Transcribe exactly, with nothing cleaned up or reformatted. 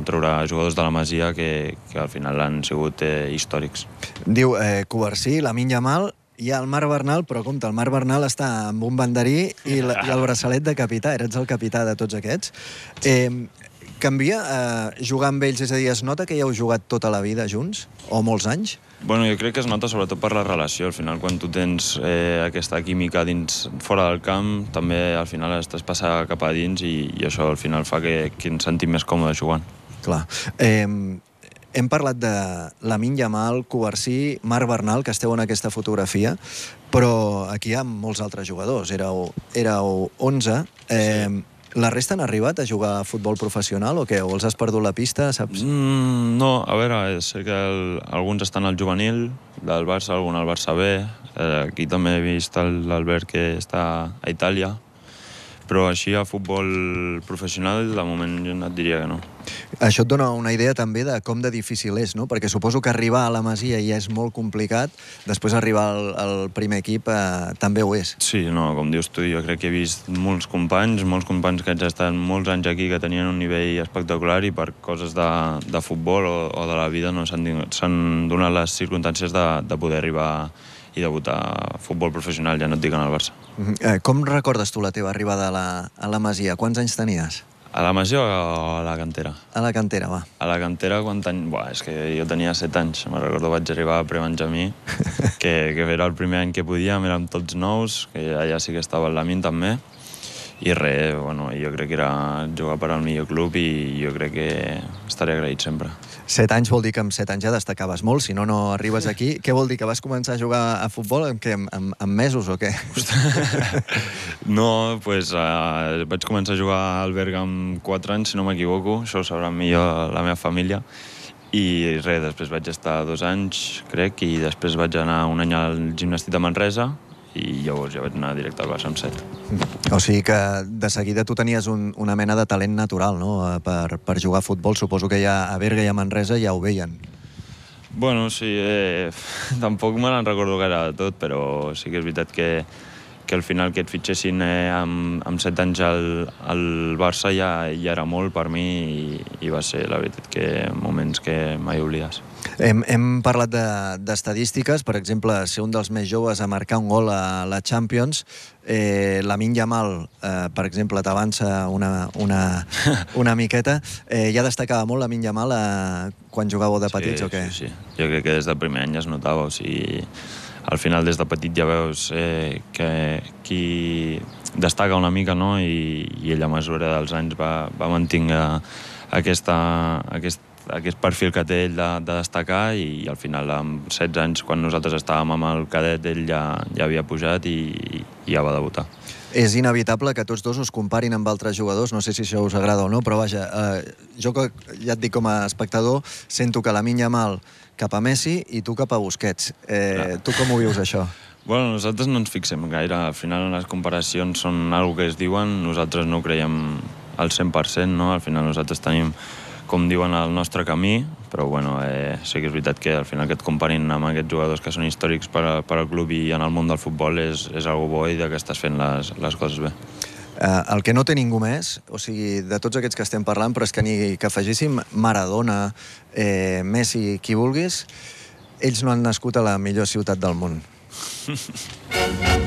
treure jugadors de la Masia que, que al final han sigut eh, històrics. Diu, eh, Covarsí, Lamine Yamal, hi ha el Marc Bernal, però compte, el Marc Bernal està amb un banderí i, la, i el braçalet de capità, eres el capità de tots aquests. Eh, canvia eh, jugar amb ells, és a dir, es nota que ja heu jugat tota la vida junts, o molts anys? Bueno, jo crec que es nota sobretot per la relació. Al final, quan tu tens eh, aquesta química dins, fora del camp, també al final estàs passant cap a dins i, i això al final fa que, que ens sentim més còmodes jugant. Clar. Eh, hem parlat de Lamine Yamal, Covarsí, Marc Bernal, que esteu en aquesta fotografia, però aquí hi ha molts altres jugadors. Éreu, éreu onze. Eh, sí. La resta han arribat a jugar a futbol professional o què? O els has perdut la pista, saps? Mm, no, a veure, sé que el, alguns estan al juvenil del Barça, algun al Barça B. Eh, aquí també he vist l'Albert que està a Itàlia. Però així a futbol professional, de moment jo et diria que no. Això et dona una idea també de com de difícil és, no? Perquè suposo que arribar a la Masia ja és molt complicat, després arribar al, al primer equip eh, també ho és. Sí, no, com dius tu, jo crec que he vist molts companys, molts companys que ja estan molts anys aquí, que tenien un nivell espectacular i per coses de, de futbol o, o de la vida no s'han donat les circumstàncies de, de poder arribar i debutar a futbol professional, ja no et dic en el Barça. Eh, com recordes tu la teva arribada a la, a la Masia? Quants anys tenies? A la Masia o a la cantera? A la cantera, va. A la cantera, quant any? Buah, és que jo tenia set anys. Me'n recordo, vaig arribar a Prebenjamí, que, que era el primer any que podíem, érem tots nous, que allà sí que estava el Lamine també. I res, bueno, jo crec que era jugar per al millor club i jo crec que estaré agraït sempre. Set anys vol dir que amb set anys ja destacaves molt, si no, no arribes aquí. Què vol dir, que vas començar a jugar a futbol en, què, en, en mesos o què? No, doncs pues, uh, vaig començar a jugar al Berga amb quatre anys, si no m'equivoco, això ho sabrà millor la meva família. I res, després vaig estar dos anys, crec, i després vaig anar un any al Gimnàstic de Manresa, i llavors ja vaig anar directe al Barça amb set. O sigui que de seguida tu tenies un, una mena de talent natural, no?, per, per jugar a futbol. Suposo que ja a Berga i a Manresa ja ho veien. Bueno, sí, eh, tampoc me n'en recordo gaire de tot, però sí que és veritat que, que al final que et fitxessin eh, amb, amb set anys al, al Barça ja, ja era molt per mi i, i va ser, la veritat, que moments que mai oblides. Hem, hem parlat d'estadístiques, de, per exemple, ser un dels més joves a marcar un gol a la Champions. Eh, Lamine Yamal, eh, per exemple, t'avança una, una, una miqueta. Eh, ja destacava molt Lamine Yamal eh, quan jugàveu de petits, sí, o què? Sí, sí. Jo crec que des del primer any ja es notava. O sigui, al final, des de petit ja veus eh, que qui destaca una mica, no? I, i ell, a mesura dels anys, va, va mantenir aquesta, aquest aquest perfil que té ell de, de destacar i, i al final amb setze anys, quan nosaltres estàvem amb el cadet, ell ja, ja havia pujat i, i ja va debutar. És inevitable que tots dos us comparin amb altres jugadors, no sé si això us agrada o no, però vaja, eh, jo que ja et dic com a espectador, sento que Lamine Yamal cap a Messi i tu cap a Busquets. Eh, tu com ho vius, això? Bueno, nosaltres no ens fixem gaire, al final les comparacions són una que es diuen, nosaltres no ho creiem al cent per cent, no? Al final nosaltres tenim, com diuen, el nostre camí, però bueno, eh, sí que és veritat que al final que et comparin amb aquests jugadors que són històrics per, a, per al club i en el món del futbol és, és algo bo i que estàs fent les, les coses bé. Uh, el que no té ningú més, o sigui, de tots aquests que estem parlant, però és que ni que afegíssim Maradona, eh, Messi, qui vulguis, ells no han nascut a la millor ciutat del món.